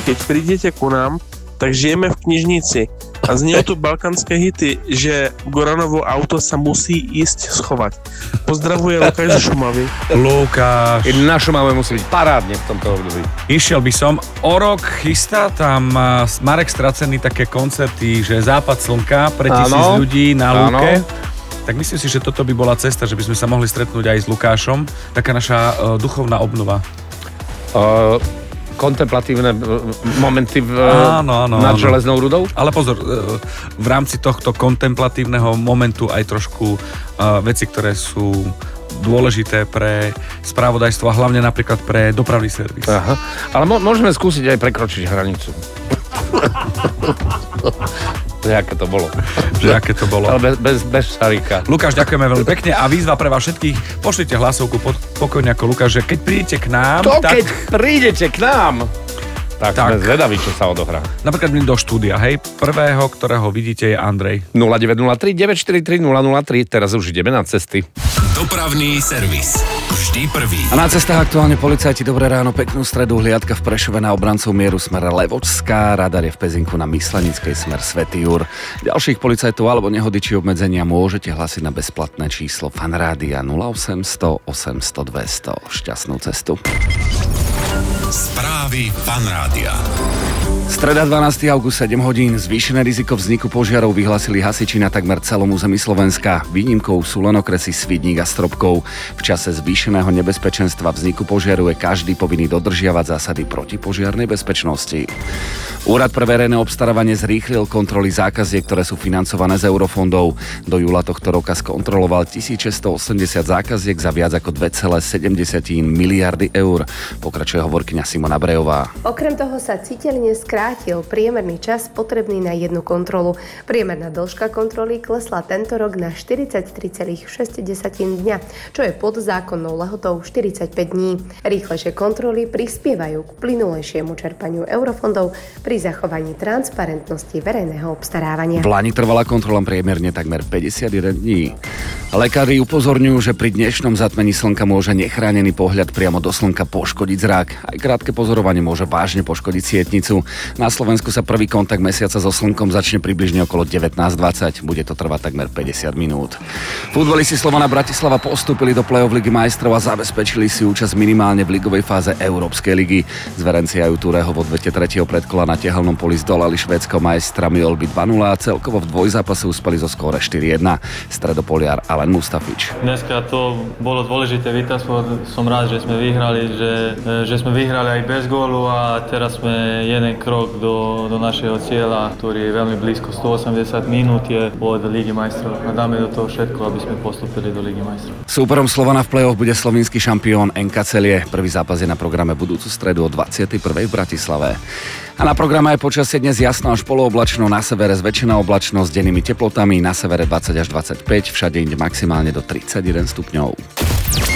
keď prídete ku nám, tak žijeme v knižnici a znie tu balkánske hity, že Goranovo auto sa musí ísť schovať. Pozdravuje Lukáš z Šumavy. Lukáš. Na Šumave musí byť parádne v tomto období. Išiel by som. O rok chystá tam Marek Stracený také koncerty, že západ slnka pre 1000 ľudí na lúke. Tak myslím si, že toto by bola cesta, že by sme sa mohli stretnúť aj s Lukášom. Taká naša duchovná obnova. Kontemplatívne momenty nad železnou rudou? Ale pozor, v rámci tohto kontemplatívneho momentu aj trošku veci, ktoré sú dôležité pre spravodajstvo a hlavne napríklad pre dopravný servis. Aha. Ale môžeme skúsiť aj prekročiť hranicu. Aké to bolo. Aké to bolo. Ale bez šaríka. Lukáš, ďakujeme veľmi pekne a výzva pre vás všetkých. Pošlite hlasovku pokojne ako Lukáš, že keď prídete k nám... Keď prídete k nám, tak sme zvedaví, čo sa odohrá. Napríklad do štúdia, hej. Prvého, ktorého vidíte, je Andrej. 0903 943 003. Teraz už ideme na cesty. Dopravný servis. Vždy prvý. A na cestách aktuálne policajti, dobré ráno, peknú stredu, hliadka v Prešove na obrancov mieru smer Levočská, radar je v Pezinku na Myslenickej smer Svätý Jur. Ďalších policajtov alebo nehody či obmedzenia môžete hlásiť na bezplatné číslo Fanrádia 0800 800 200. Šťastnú cestu. Správy Fanrádia. Streda 12. august 7 hodín. Zvýšené riziko vzniku požiarov vyhlásili hasiči na takmer celom území Slovenska. Výnimkou sú len okresy Svidník a Stropkov. V čase zvýšeného nebezpečenstva vzniku požiaru je každý povinný dodržiavať zásady protipožiarnej bezpečnosti. Úrad pre verejné obstarávanie zrýchlil kontroly zákaziek, ktoré sú financované z eurofondov. Do júla tohto roka skontroloval 1680 zákaziek za viac ako 2,7 miliardy eur. Pokračuje hovorkyňa Simona Brejová. Okrem toho sa citeľne skrátil priemerný čas potrebný na jednu kontrolu. Priemerná dĺžka kontroly klesla tento rok na 43,6 dňa, čo je pod zákonnou lehotou 45 dní. Rýchlejšie kontroly prispievajú k plynulejšiemu čerpaniu eurofondov pri zachovaní transparentnosti verejného obstarávania. V Lani trvala kontrola priemerne takmer 51 dní. Lekári upozorňujú, že pri dnešnom zatmení slnka môže nechránený pohľad priamo do slnka poškodiť zrak. Aj krátke pozorovanie môže vážne poškodiť sietnicu. Na Slovensku sa prvý kontakt mesiaca so slnkom začne približne okolo 19:20. Bude to trvať takmer 50 minút. Futbalisti Slovana Bratislava postúpili do play-off Ligy majstrov a zabezpečili si účasť minimálne v ligovej fáze Európskej ligy. Zverenci Ajutureho v odvete 3. predkola na tehelnom poli zdolali švédskeho majstra Mjölby 2-0 a celkovo v dvojzápase uspeli zo skóre 4-1. Stredopoliar Alen Mustafič. Dneska to bolo dôležité víťazstvo. Som rád, že sme vyhrali, že sme vyhrali aj bez gólu a teraz sme jeden krok do našeho cieľa, ktorý je veľmi blízko. 180 minút je od Ligy majstrov a dáme do toho všetko, aby sme postúpili do Ligy majstrov. Súperom Slovana v play-off bude slovinský šampión NK Celie. Prvý zápas je na programe budúcu stredu o 21. v Bratislave. A na programe je počasie dnes jasno až polooblačno, na severe zväčšená oblačnosť s dennými teplotami, na severe 20 až 25, všade inde maximálne do 31 stupňov.